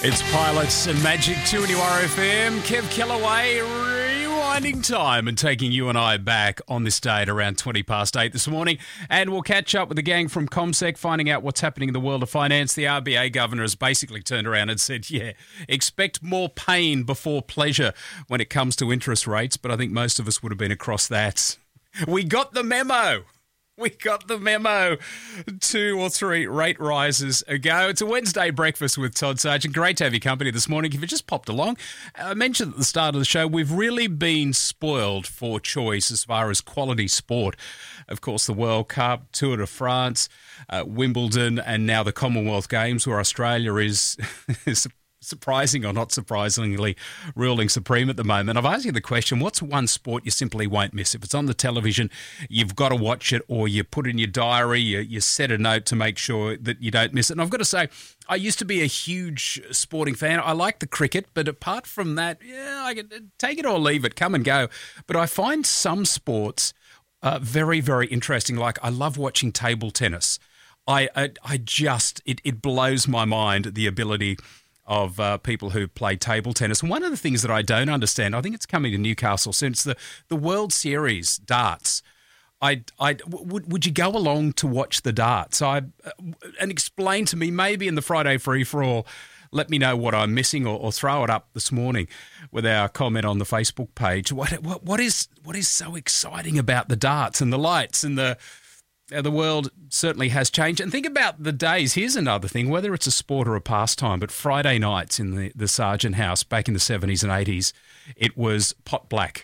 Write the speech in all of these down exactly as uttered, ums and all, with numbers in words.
It's Pilots and Magic two N U R F M. Kev Kellaway rewinding time and taking you and I back on this day at around twenty past eight this morning. And we'll catch up with the gang from CommSec, finding out what's happening in the world of finance. The R B A governor has basically turned around and said, yeah, expect more pain before pleasure when it comes to interest rates. But I think most of us would have been across that. We got the memo. We got the memo two or three rate rises ago. It's a Wednesday breakfast with Todd Sargent. Great to have your company this morning. If you just popped along, I mentioned at the start of the show, we've really been spoiled for choice as far as quality sport. Of course, the World Cup, Tour de France, uh, Wimbledon, and now the Commonwealth Games, where Australia is, is surprising or not surprisingly ruling supreme at the moment. I've asked you the question, what's one sport you simply won't miss? If it's on the television, you've got to watch it, or you put in your diary, you, you set a note to make sure that you don't miss it. And I've got to say, I used to be a huge sporting fan. I like the cricket, but apart from that, yeah, I can take it or leave it, come and go. But I find some sports uh, very, very interesting. Like I love watching table tennis. I, I, I just, it, it blows my mind, the ability of uh, people who play table tennis. And one of the things that I don't understand, I think it's coming to Newcastle soon, it's the, the World Series darts. I, I, would, would you go along to watch the darts? I, uh, and explain to me, maybe in the Friday free-for-all, let me know what I'm missing, or, or throw it up this morning with our comment on the Facebook page. What, what, what is what is so exciting about the darts and the lights and the... The world certainly has changed. And think about the days. Here's another thing, whether it's a sport or a pastime, but Friday nights in the, the Sargent house back in the seventies and eighties, it was pot black.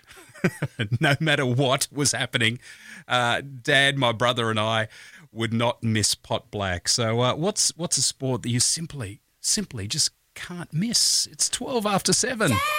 No matter what was happening, uh, Dad, my brother and I would not miss pot black. So uh, what's what's a sport that you simply, simply just can't miss? It's twelve after seven. Yeah!